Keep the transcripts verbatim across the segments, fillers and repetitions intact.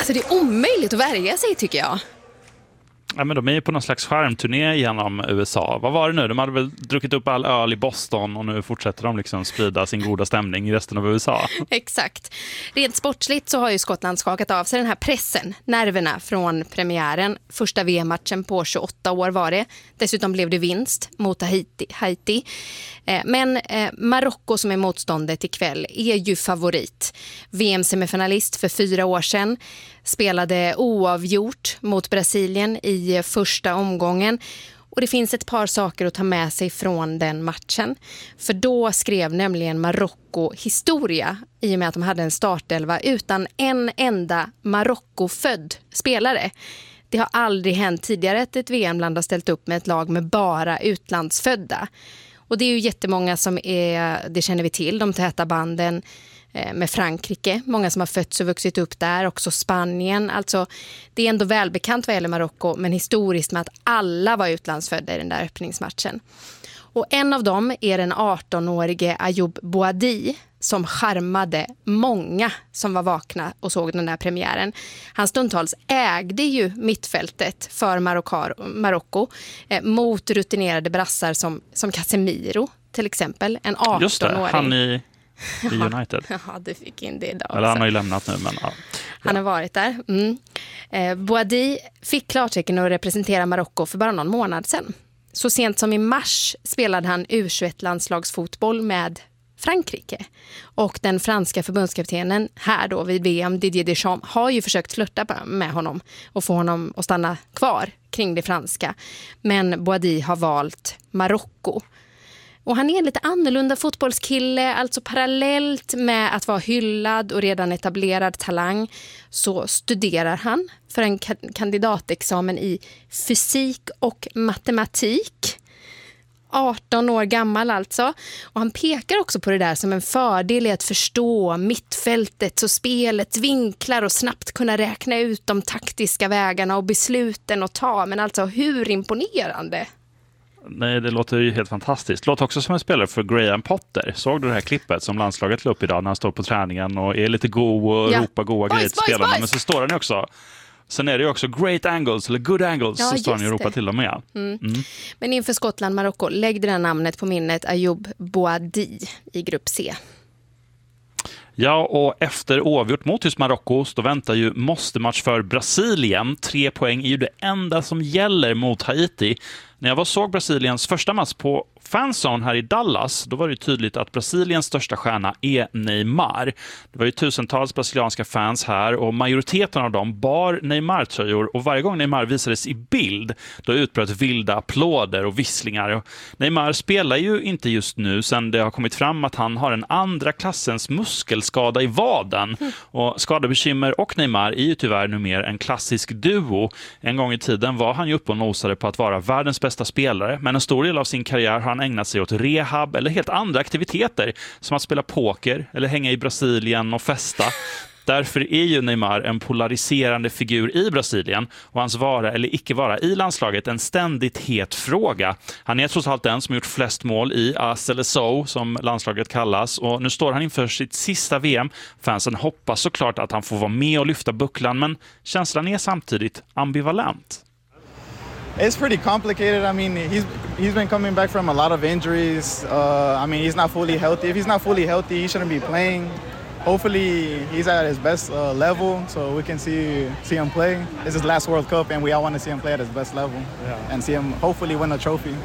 Alltså det är omöjligt att värja sig, tycker jag. Ja, men de är ju på någon slags skärmturné genom U S A. Vad var det nu? De hade väl druckit upp all öl i Boston och nu fortsätter de liksom sprida sin goda stämning i resten av U S A. Exakt. Rent sportsligt så har ju Skottland skakat av sig den här pressen, nerverna från premiären. Första V M-matchen på tjugoåtta år var det. Dessutom blev det vinst mot Haiti. Haiti. Men Marocko som är motståndet ikväll är ju favorit. V M-semifinalist för fyra år sedan. Spelade oavgjort mot Brasilien i första omgången. Och det finns ett par saker att ta med sig från den matchen. För då skrev nämligen Marocko historia i och med att de hade en startelva utan en enda Marocko-född spelare. Det har aldrig hänt tidigare att ett V M-land har ställt upp med ett lag med bara utlandsfödda. Och det är ju jättemånga som är, det känner vi till, de täta banden med Frankrike. Många som har fötts och vuxit upp där, också Spanien. Alltså, det är ändå välbekant vad gäller Marocko, men historiskt med att alla var utlandsfödda i den där öppningsmatchen. Och en av dem är den arton-årige Ayoub Boadi som charmade många som var vakna och såg den där premiären. Han stundtals ägde ju mittfältet för Marocko eh, mot rutinerade brassar som, som Casemiro till exempel, en arton-åring. Just det, han i, i United. Ja, du fick in det idag. Eller han har ju lämnat nu, men ja. Han har varit där. Mm. Eh, Boadi fick klartecken att representera Marocko för bara någon månad sedan. Så sent som i mars spelade han U tjugoett-landslagsfotboll med Frankrike. Och den franska förbundskaptenen här då vid V M, Didier Deschamps, har ju försökt flirta med honom och få honom att stanna kvar kring det franska. Men Boadi har valt Marocko. Och han är en lite annorlunda fotbollskille, alltså parallellt med att vara hyllad och redan etablerad talang så studerar han för en kandidatexamen i fysik och matematik. arton år gammal alltså. Och han pekar också på det där som en fördel i att förstå mittfältet och spelets vinklar och snabbt kunna räkna ut de taktiska vägarna och besluten att ta. Men alltså hur imponerande? Nej, det låter ju helt fantastiskt. Det låter också som en spelare för Graham Potter. Såg du det här klippet som landslaget la upp idag när han står på träningen och är lite god och ja. ropar goa grejer till spelarna. Boys. Men så står han ju också. Sen är det ju också great angles eller good angles, ja, så står han ju och ropar till dem med. Mm. Mm. Men inför Skottland, Marocko, lägg det där namnet på minnet, Ayoub Boadi i grupp C. Ja, och efter oavgjort mot just Marocko så väntar ju måste-match för Brasilien. Tre poäng är ju det enda som gäller mot Haiti. När jag var såg Brasiliens första match på fanzone här i Dallas, då var det tydligt att Brasiliens största stjärna är Neymar. Det var ju tusentals brasilianska fans här och majoriteten av dem bar Neymar-tröjor och varje gång Neymar visades i bild då utbröt vilda applåder och visslingar. Och Neymar spelar ju inte just nu sen det har kommit fram att han har en andra klassens muskelskada i vaden. Mm. Och skadebekymmer och Neymar är ju tyvärr nu mer en klassisk duo. En gång i tiden var han ju uppe och nosade på att vara världens bästa spelare, men en stor del av sin karriär har han ägnat sig åt rehab eller helt andra aktiviteter som att spela poker eller hänga i Brasilien och festa. Därför är ju Neymar en polariserande figur i Brasilien och hans vara eller icke vara i landslaget en ständigt het fråga. Han är trots allt den som gjort flest mål i A S eller S O som landslaget kallas och nu står han inför sitt sista V M. Fansen hoppas såklart att han får vara med och lyfta bucklan, men känslan är samtidigt ambivalent. It's pretty complicated. I mean, he's he's been coming back from a lot of injuries. Uh, I mean, he's not fully healthy. If he's not fully healthy, he shouldn't be playing. Hopefully, he's at his best uh, level, so we can see see him play. This is his last World Cup, and we all want to see him play at his best level yeah. and see him hopefully win a trophy.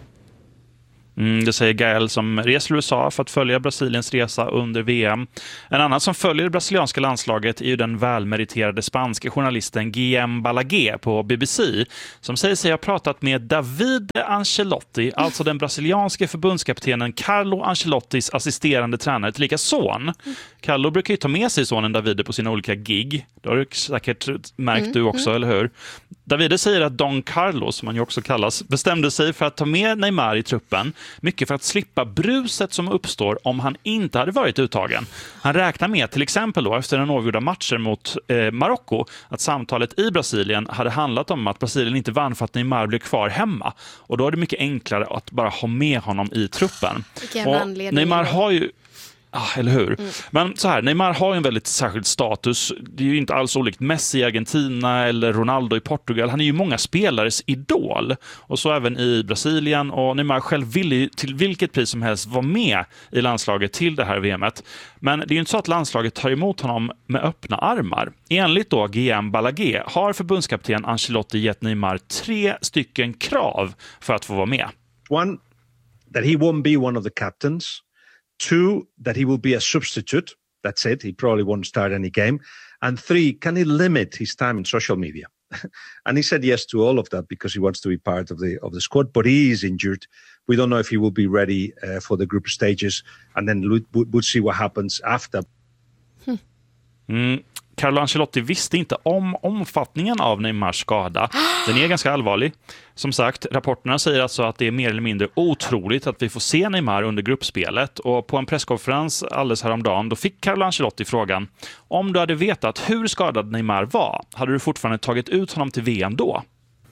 Mm, det säger Gael som reser till U S A för att följa Brasiliens resa under V M. En annan som följer det brasilianska landslaget är ju den välmeriterade spanska journalisten Guillem Balaguer på B B C som säger sig ha pratat med David Ancelotti, alltså den brasilianske förbundskaptenen Carlo Ancelottis assisterande tränare till lika son. Carlo brukar ju ta med sig sonen Davide på sina olika gig. Det har du säkert märkt mm, du också, mm. eller hur? Davide säger att Don Carlos, som han ju också kallas, bestämde sig för att ta med Neymar i truppen. Mycket för att slippa bruset som uppstår om han inte hade varit uttagen. Han räknar med till exempel då efter den avgjorda matchen mot eh, Marocko att samtalet i Brasilien hade handlat om att Brasilien inte vann för att Neymar blev kvar hemma. Och då är det mycket enklare att bara ha med honom i truppen. Och Neymar har ju Ah, eller hur? Mm. Men så här, Neymar har ju en väldigt särskild status. Det är ju inte alls olikt Messi i Argentina eller Ronaldo i Portugal. Han är ju många spelares idol. Och så även i Brasilien. Och Neymar själv vill ju till vilket pris som helst vara med i landslaget till det här V M:et. Men det är ju inte så att landslaget tar emot honom med öppna armar. Enligt då G M Balaguer har förbundskapten Ancelotti gett Neymar tre stycken krav för att få vara med. One, that he won't be one of the captains. Two, that he will be a substitute. That's it. He probably won't start any game. And three, can he limit his time in social media? And he said yes to all of that because he wants to be part of the of the squad. But he is injured. We don't know if he will be ready uh, for the group stages. And then we'll, we'll see what happens after. Mm. Carlo Ancelotti visste inte om omfattningen av Neymars skada. Den är ganska allvarlig. Som sagt, rapporterna säger alltså att det är mer eller mindre otroligt att vi får se Neymar under gruppspelet. Och på en presskonferens alldeles häromdagen, då fick Carlo Ancelotti frågan: om du hade vetat hur skadad Neymar var, hade du fortfarande tagit ut honom till V M då?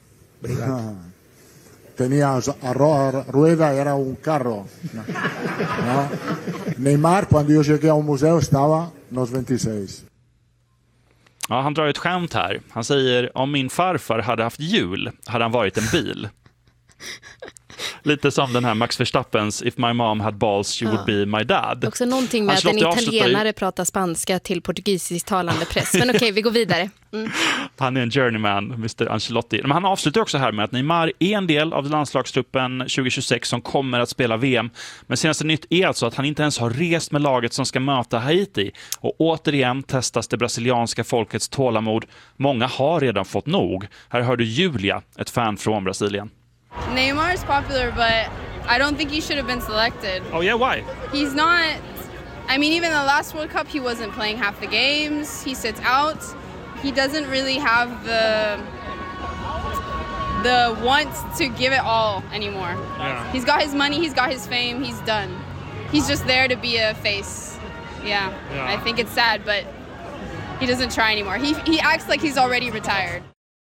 Tenía a rueda, era un carro. No. Neymar, cuando yo llegué a un museo, estaba nos veintiséis. Ja, han drar ett skämt här. Han säger, om min farfar hade haft hjul hade han varit en bil. Lite som den här Max Verstappens If my mom had balls, she ja. would be my dad. Också någonting med att en italienare pratar spanska till portugisiskt talande press. Men okej, okay, vi går vidare. Mm. Han är en journeyman, mister Ancelotti. Men han avslutar också här med att Neymar är en del av landslagstruppen tjugo tjugosex som kommer att spela V M. Men senaste nytt är alltså att han inte ens har rest med laget som ska möta Haiti. Och återigen testas det brasilianska folkets tålamod. Många har redan fått nog. Här hör du Julia, ett fan från Brasilien. Neymar is popular, but I don't think he should have been selected. Oh yeah, why? He's not. I mean, even the last World Cup, he wasn't playing half the games. He sits out. He doesn't really have the the want to give it all anymore. Yeah. He's got his money. He's got his fame. He's done. He's just there to be a face. Yeah. yeah. I think it's sad, but he doesn't try anymore. He he acts like he's already retired.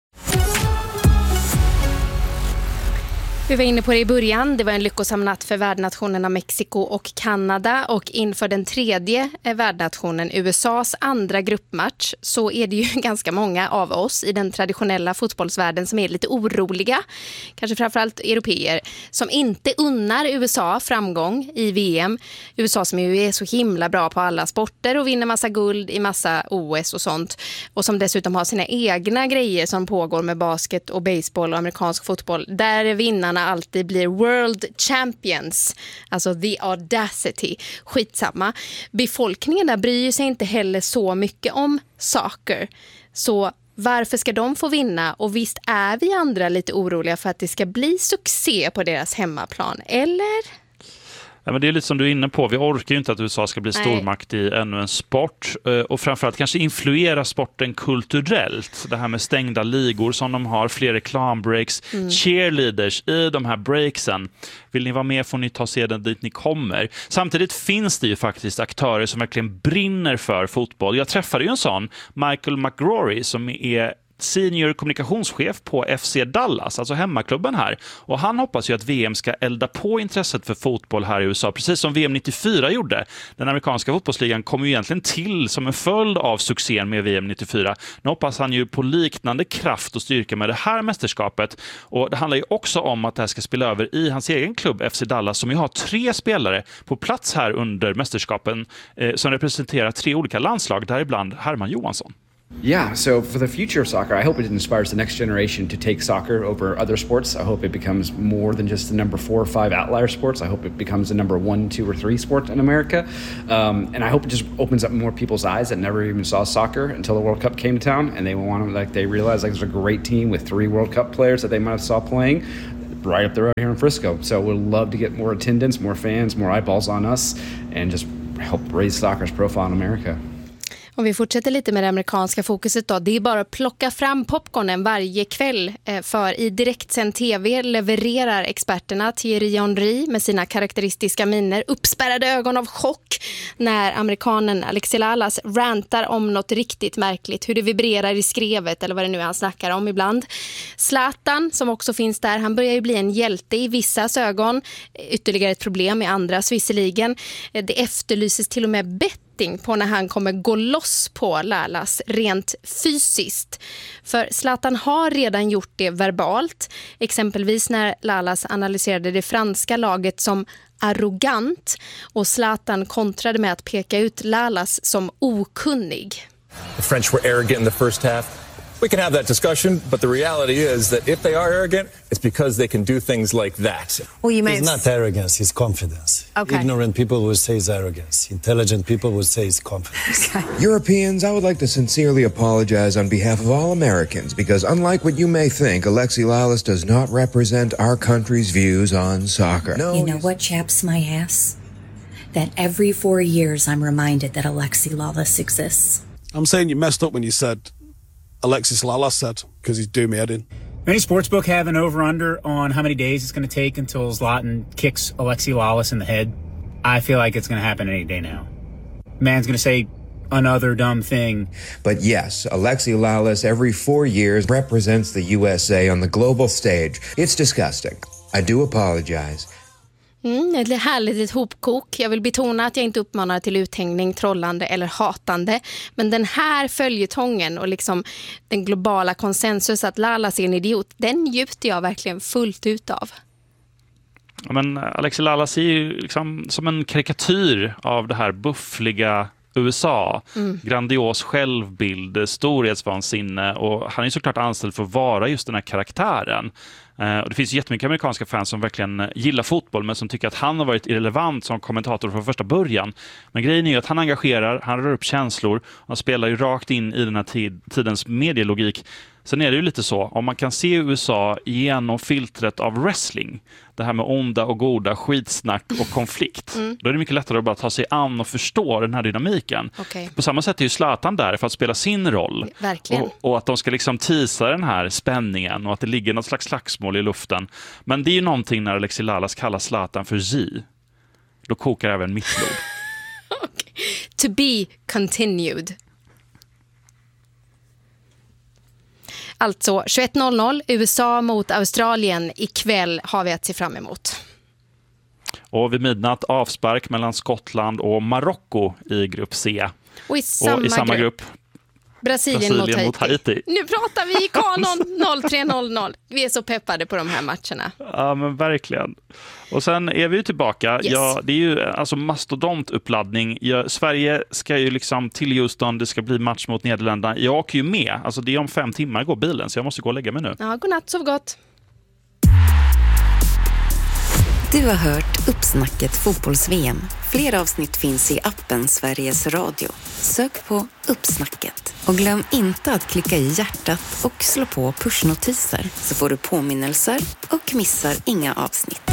Vi var inne på det i början. Det var en lyckosam natt för värdnationerna Mexiko och Kanada. Och inför den tredje värdnationen, U S A:s andra gruppmatch, så är det ju ganska många av oss i den traditionella fotbollsvärlden som är lite oroliga. Kanske framförallt europeer som inte unnar U S A framgång i V M. U S A som ju är så himla bra på alla sporter och vinner massa guld i massa O S och sånt. Och som dessutom har sina egna grejer som pågår med basket och baseball och amerikansk fotboll. Där vinnarna alltid blir world champions, alltså the audacity. Skitsamma. Befolkningen där bryr sig inte heller så mycket om soccer. Så varför ska de få vinna? Och visst är vi andra lite oroliga för att det ska bli succé på deras hemmaplan, eller? Ja, men det är lite som du är inne på. Vi orkar ju inte att U S A ska bli stormakt i ännu en sport. Och framförallt kanske influera sporten kulturellt. Det här med stängda ligor som de har, fler reklambreaks, mm. cheerleaders i de här breaksen. Vill ni vara med får ni ta sedan dit ni kommer. Samtidigt finns det ju faktiskt aktörer som verkligen brinner för fotboll. Jag träffade ju en sån, Michael McGrory, som är senior kommunikationschef på F C Dallas, alltså hemmaklubben här. Och han hoppas ju att V M ska elda på intresset för fotboll här i U S A, precis som V M nittiofyra gjorde. Den amerikanska fotbollsligan kom ju egentligen till som en följd av succén med V M nittiofyra. Nu hoppas han ju på liknande kraft och styrka med det här mästerskapet. Och det handlar ju också om att det här ska spela över i hans egen klubb F C Dallas, som ju har tre spelare på plats här under mästerskapen eh, som representerar tre olika landslag, däribland Herman Johansson. Yeah, so for the future of soccer, I hope it inspires the next generation to take soccer over other sports. I hope it becomes more than just the number four or five outlier sports. I hope it becomes the number one, two, or three sport in America. Um, and I hope it just opens up more people's eyes that never even saw soccer until the World Cup came to town, and they want to, like, they realize like there's a great team with three World Cup players that they might have saw playing right up the road here in Frisco. So we'd love to get more attendance, more fans, more eyeballs on us, and just help raise soccer's profile in America. Om vi fortsätter lite med det amerikanska fokuset då. Det är bara att plocka fram popcornen varje kväll. För i direktsänd tv levererar experterna Thierry Henry med sina karaktäristiska miner uppspärrade ögon av chock när amerikanen Alexi Lalas rantar om något riktigt märkligt. Hur det vibrerar i skrevet eller vad det nu är han snackar om ibland. Zlatan som också finns där, han börjar ju bli en hjälte i vissas ögon. Ytterligare ett problem i andras visserligen. Det efterlyses till och med bättre på när han kommer gå loss på Lalas rent fysiskt. För Zlatan har redan gjort det verbalt. Exempelvis när Lalas analyserade det franska laget som arrogant och Zlatan kontrade med att peka ut Lalas som okunnig. The French were arrogant in the first half. We can have that discussion, but the reality is that if they are arrogant, it's because they can do things like that. Well, you may it's not arrogance, it's confidence. Okay. Ignorant people would say it's arrogance. Intelligent people would say it's confidence. Okay. Europeans, I would like to sincerely apologize on behalf of all Americans because unlike what you may think, Alexi Lalas does not represent our country's views on soccer. No, you know what chaps my ass? That every four years I'm reminded that Alexi Lalas exists. I'm saying you messed up when you said Alexis Lalas said, because he's do me head in. Many sportsbook have an over-under on how many days it's going to take until Zlatan kicks Alexi Lalas in the head. I feel like it's going to happen any day now. Man's going to say another dumb thing. But yes, Alexi Lalas every four years represents the U S A on the global stage. It's disgusting. I do apologize. Mm, ett härligt ett hopkok. Jag vill betona att jag inte uppmanar till uthängning, trollande eller hatande. Men den här följetongen och liksom den globala konsensus att Lalas är en idiot, den njuter jag verkligen fullt ut av. Ja, men Alexi Lalas är ju liksom som en karikatyr av det här buffliga U S A. Mm. Grandios självbild, storhetsvansinne och han är såklart anställd för att vara just den här karaktären. Uh, och det finns jättemycket amerikanska fans som verkligen gillar fotboll men som tycker att han har varit irrelevant som kommentator från första början. Men grejen är ju att han engagerar, han rör upp känslor, han spelar ju rakt in i den här tid, tidens medielogik. Sen är det ju lite så, om man kan se U S A genom filtret av wrestling, det här med onda och goda, skitsnack och konflikt, mm. då är det mycket lättare att bara ta sig an och förstå den här dynamiken. Okay. På samma sätt är ju Zlatan där för att spela sin roll. Verkligen. Och, och att de ska liksom tisa den här spänningen och att det ligger något slags slagsmål i luften. Men det är ju någonting när Alexi Lalas kallar Zlatan för G. Då kokar även mitt blod. Okay. To be continued. Alltså tjugoett noll noll, U S A mot Australien ikväll har vi att se fram emot. Och vid midnatt avspark mellan Skottland och Marocko i grupp C. Och i samma, och i samma grupp, grupp Brasilien, Brasilien mot, Haiti. mot Haiti. Nu pratar vi i kanon noll tre noll noll. Vi är så peppade på de här matcherna. Ja, men verkligen. Och sen är vi ju tillbaka. Yes. Ja, det är ju alltså mastodontuppladdning. Ja, Sverige ska ju liksom till Houston, det ska bli match mot Nederländerna. Jag åker ju med. Alltså det är om fem timmar går bilen så jag måste gå och lägga mig nu. Ja, god natt, sov gott. Du har hört Uppsnacket fotbolls-V M. Fler avsnitt finns i appen Sveriges Radio. Sök på Uppsnacket. Och glöm inte att klicka i hjärtat och slå på pushnotiser så får du påminnelser och missar inga avsnitt.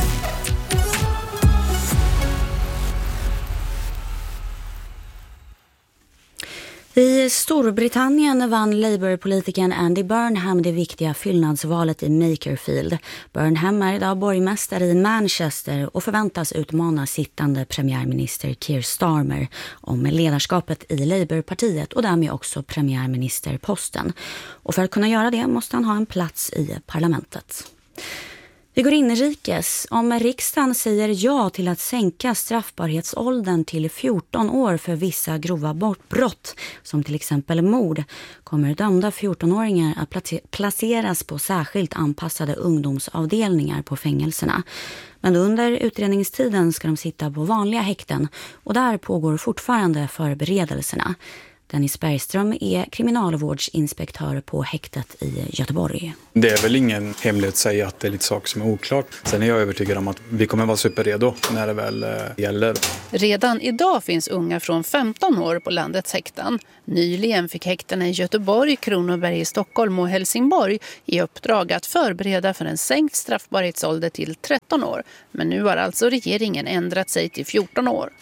I Storbritannien vann Labour-politikern Andy Burnham det viktiga fyllnadsvalet i Makerfield. Burnham är idag borgmästare i Manchester och förväntas utmana sittande premiärminister Keir Starmer om ledarskapet i Labour-partiet och därmed också premiärministerposten. Och för att kunna göra det måste han ha en plats i parlamentet. Vi går inrikes. Om riksdagen säger ja till att sänka straffbarhetsåldern till fjorton år för vissa grova brott, som till exempel mord, kommer dömda fjortonåringar att placeras på särskilt anpassade ungdomsavdelningar på fängelserna. Men under utredningstiden ska de sitta på vanliga häkten och där pågår fortfarande förberedelserna. Dennis Bergström är kriminalvårdsinspektör på häktet i Göteborg. Det är väl ingen hemlighet att säga att det är lite saker som är oklart. Sen är jag övertygad om att vi kommer vara superredo när det väl gäller. Redan idag finns unga från femton år på landets häkten. Nyligen fick häkterna i Göteborg, Kronoberg i Stockholm och Helsingborg i uppdrag att förbereda för en sänkt straffbarhetsålder till tretton år. Men nu har alltså regeringen ändrat sig till fjorton år.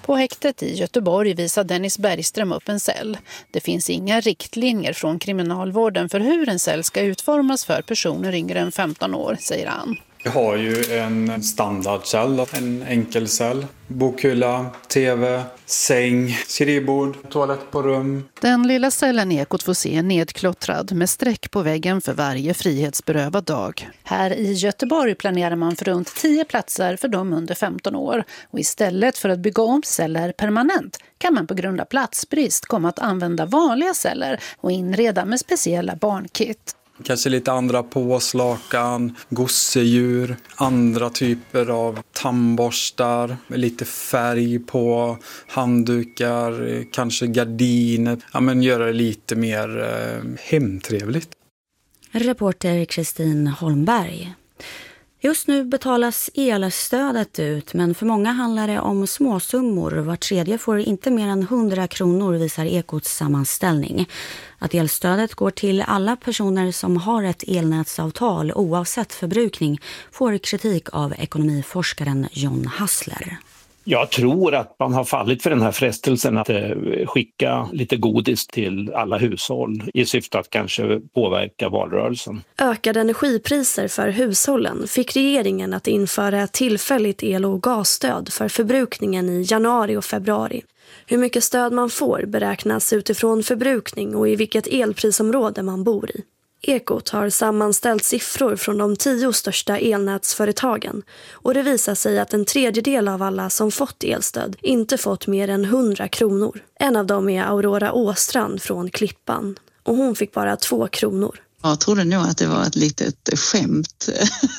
På häktet i Göteborg visar Dennis Bergström upp en cell. Det finns inga riktlinjer från kriminalvården för hur en cell ska utformas för personer yngre än femton år, säger han. Vi har ju en standardcell, en enkelcell, bokhylla, tv, säng, skrivbord, toalett på rum. Den lilla cellen Ekot får se är nedklottrad med streck på väggen för varje frihetsberövad dag. Här i Göteborg planerar man för runt tio platser för de under femton år. Och istället för att bygga om celler permanent kan man på grund av platsbrist komma att använda vanliga celler och inreda med speciella barnkit. Kanske lite andra påslakan, gosedjur, andra typer av tandborstar, med lite färg på handdukar, kanske gardiner. Ja, men göra det lite mer eh, hemtrevligt. Reporter Kristin Holmberg. Just nu betalas elstödet ut, men för många handlar det om småsummor. Var tredje får inte mer än hundra kronor, visar Ekots sammanställning. Att elstödet går till alla personer som har ett elnätsavtal oavsett förbrukning får kritik av ekonomiforskaren John Hassler. Jag tror att man har fallit för den här frestelsen att skicka lite godis till alla hushåll i syfte att kanske påverka valrörelsen. Ökade energipriser för hushållen fick regeringen att införa tillfälligt el- och gasstöd för förbrukningen i januari och februari. Hur mycket stöd man får beräknas utifrån förbrukning och i vilket elprisområde man bor i. Ekot har sammanställt siffror från de tio största elnätsföretagen och det visar sig att en tredjedel av alla som fått elstöd inte fått mer än hundra kronor. En av dem är Aurora Åstrand från Klippan och hon fick bara två kronor. Jag trodde nog att det var ett litet skämt.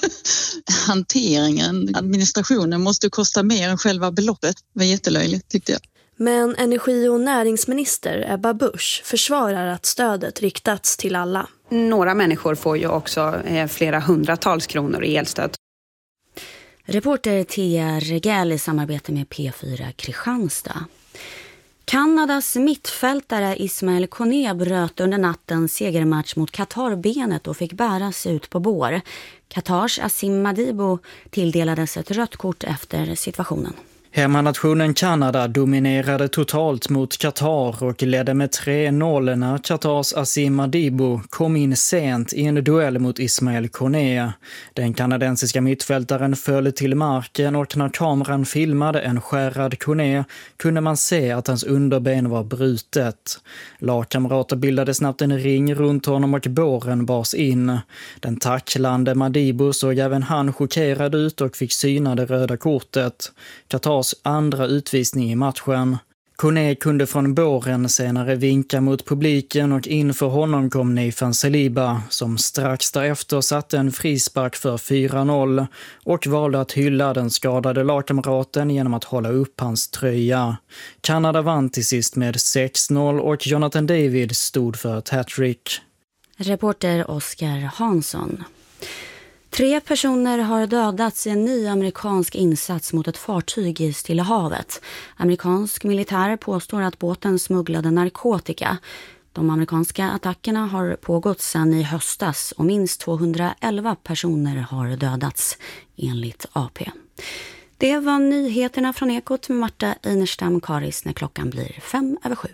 Hanteringen, administrationen måste kosta mer än själva beloppet. Det var jättelöjligt tyckte jag. Men energi- och näringsminister Ebba Busch försvarar att stödet riktats till alla. Några människor får ju också flera hundratals kronor i elstöd. Reporter Tia Regel i samarbete med P fyra Kristianstad. Kanadas mittfältare Ismail Koné bröt under natten segermatch mot Qatar benet och fick bäras ut på bår. Qatars Asim Madibo tilldelades ett rött kort efter situationen. Hemmanationen Kanada dominerade totalt mot Qatar och ledde med tre noll när Qatars Asim Madibo kom in sent i en duell mot Ismail Koné. Den kanadensiska mittfältaren föll till marken och när kameran filmade en skärrad Koné kunde man se att hans underben var brutet. Lagkamrater bildade snabbt en ring runt honom och båren bars in. Den tacklande Madibo såg även han chockerad ut och fick syna det röda kortet. Qatar andra utvisning i matchen. Koné kunde från båren senare vinka mot publiken och inför honom kom Nathan Saliba som strax därefter satte en frispark för fyra noll och valde att hylla den skadade lagkamraten genom att hålla upp hans tröja. Kanada vann till sist med sex noll och Jonathan David stod för ett hattrick. Reporter Oskar Hansson. Tre personer har dödats i en ny amerikansk insats mot ett fartyg i Stilla havet. Amerikansk militär påstår att båten smugglade narkotika. De amerikanska attackerna har pågått sedan i höstas och minst tvåhundraelva personer har dödats enligt A P. Det var nyheterna från Ekot med Marta Einerstam Karis när klockan blir fem över sju.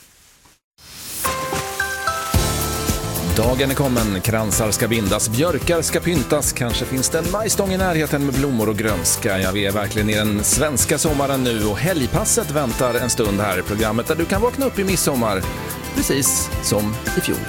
Dagen är kommen, kransar ska bindas, björkar ska pyntas, kanske finns det en majstång i närheten med blommor och grönska. Ja, vi är verkligen i den svenska sommaren nu och helgpasset väntar en stund här i programmet där du kan vakna upp i midsommar, precis som i fjol.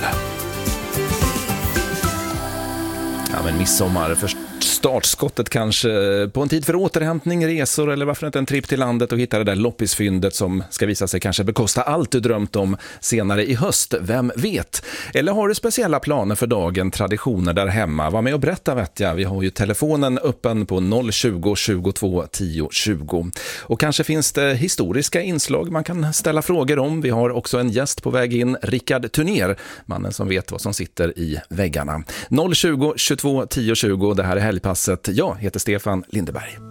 Ja, men midsommar för startskottet kanske på en tid för återhämtning, resor eller varför inte en tripp till landet och hitta det där loppisfyndet som ska visa sig kanske bekosta allt du drömt om senare i höst, vem vet? Eller har du speciella planer för dagen, traditioner där hemma? Var med och berätta vet jag, vi har ju telefonen öppen på noll tjugo, tjugotvå, tio, tjugo. Och kanske finns det historiska inslag man kan ställa frågor om. Vi har också en gäst på väg in, Rickard Turner, mannen som vet vad som sitter i väggarna. noll tjugo, tjugotvå, tio, tjugo, det här är helgpasset. Jag heter Stefan Lindeberg.